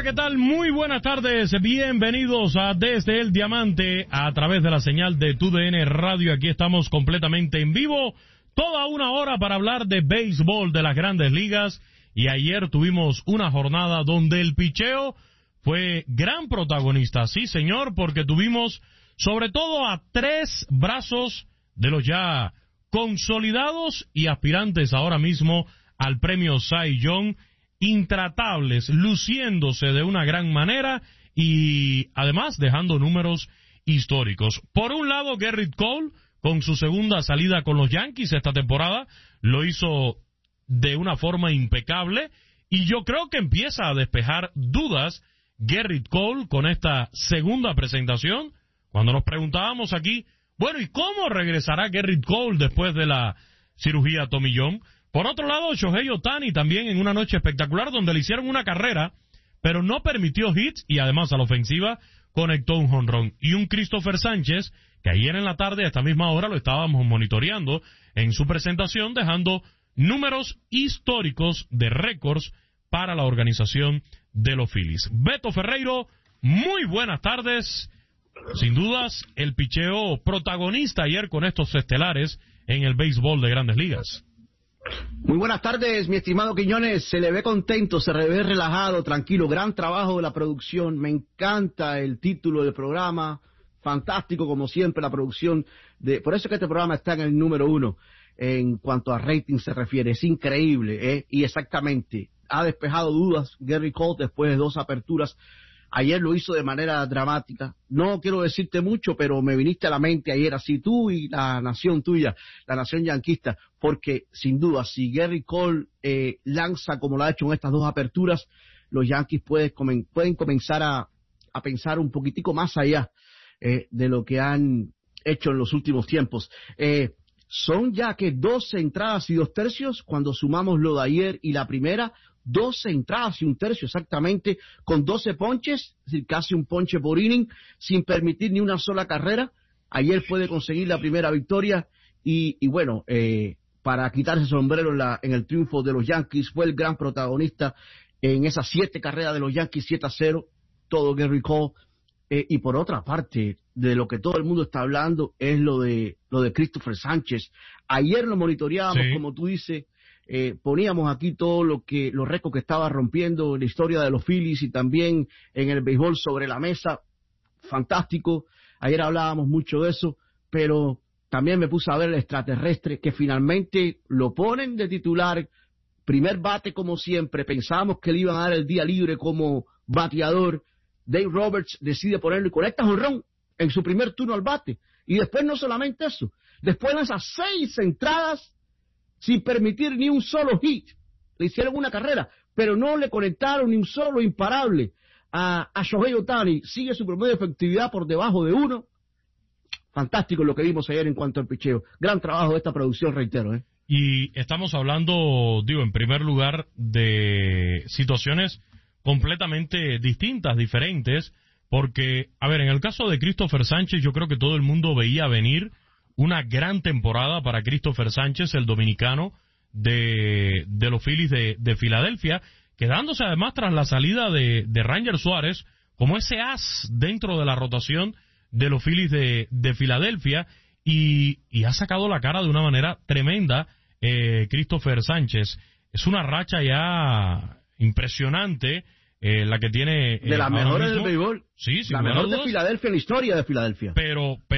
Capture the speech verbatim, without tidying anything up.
¿qué tal? Muy buenas tardes, bienvenidos a Desde el Diamante a través de la señal de T U D N Radio. Aquí estamos completamente en vivo, toda una hora para hablar de béisbol de las Grandes Ligas. Y ayer tuvimos una jornada donde el picheo fue gran protagonista, sí señor, porque tuvimos sobre todo a tres brazos de los ya consolidados y aspirantes ahora mismo al premio Cy Young, intratables, luciéndose de una gran manera y además dejando números históricos. Por un lado, Gerrit Cole, con su segunda salida con los Yankees esta temporada, lo hizo de una forma impecable y yo creo que empieza a despejar dudas Gerrit Cole con esta segunda presentación. Cuando nos preguntábamos aquí, bueno, ¿y cómo regresará Gerrit Cole después de la cirugía Tommy John? Por otro lado, Shohei Ohtani también en una noche espectacular donde le hicieron una carrera, pero no permitió hits y además a la ofensiva conectó un jonrón. Y un Christopher Sánchez, que ayer en la tarde a esta misma hora lo estábamos monitoreando en su presentación, dejando números históricos de récords para la organización de los Phillies. Beto Ferreiro, muy buenas tardes. Sin dudas, el picheo protagonista ayer con estos estelares en el béisbol de Grandes Ligas. Muy buenas tardes, mi estimado Quiñones. Se le ve contento, se le ve relajado, tranquilo. Gran trabajo de la producción. Me encanta el título del programa. Fantástico, como siempre, la producción. de Por eso es que este programa está en el número uno en cuanto a rating se refiere. Es increíble, ¿eh? Y exactamente, ha despejado dudas Gerrit Cole después de dos aperturas. Ayer lo hizo de manera dramática. No quiero decirte mucho, pero me viniste a la mente ayer, así tú y la nación tuya, la nación yanquista, porque sin duda, si Gerrit Cole eh, lanza como lo ha hecho en estas dos aperturas, los Yankees pueden, comen, pueden comenzar a, a pensar un poquitico más allá eh, de lo que han hecho en los últimos tiempos. Eh, son ya que doce entradas y dos tercios, cuando sumamos lo de ayer y la primera, doce entradas y un tercio exactamente, con doce ponches, es decir, casi un ponche por inning, sin permitir ni una sola carrera. Ayer puede conseguir la primera victoria y, y bueno, eh, para quitarse el sombrero en, la, en el triunfo de los Yankees, fue el gran protagonista en esas siete carreras de los Yankees, siete a cero, todo Gerrit Cole. Eh, y por otra parte, de lo que todo el mundo está hablando es lo de lo de Christopher Sánchez. Ayer lo monitoreábamos, sí. Como tú dices, Eh, poníamos aquí todo lo que los récords que estaba rompiendo en la historia de los Phillies y también en el béisbol sobre la mesa. Fantástico. Ayer hablábamos mucho de eso, pero también me puse a ver el extraterrestre que finalmente lo ponen de titular, primer bate como siempre. Pensábamos que le iban a dar el día libre como bateador. Dave Roberts decide ponerlo y conecta jonrón en su primer turno al bate. Y después no solamente eso, después de esas seis entradas sin permitir ni un solo hit. Le hicieron una carrera, pero no le conectaron ni un solo imparable a, a Shohei Ohtani. Sigue su promedio de efectividad por debajo de uno. Fantástico lo que vimos ayer en cuanto al picheo. Gran trabajo de esta producción, reitero. ¿eh? Y estamos hablando, digo, en primer lugar, de situaciones completamente distintas, diferentes, porque, a ver, en el caso de Christopher Sánchez, yo creo que todo el mundo veía venir una gran temporada para Christopher Sánchez, el dominicano de, de los Phillies de, de Filadelfia, quedándose además tras la salida de, de Ranger Suárez como ese as dentro de la rotación de los Phillies de, de Filadelfia y, y ha sacado la cara de una manera tremenda eh, Christopher Sánchez. Es una racha ya impresionante eh, la que tiene. Eh, de las mejores del béisbol. Sí, sí, la mejor de Filadelfia en la historia de Filadelfia. Pero, pero